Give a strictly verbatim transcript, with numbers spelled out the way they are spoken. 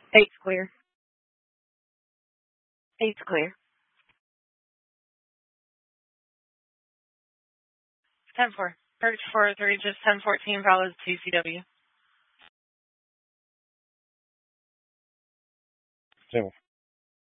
Eight's clear. Eight's clear. ten four. Perch four three, just ten fourteen, follows T C W. Ten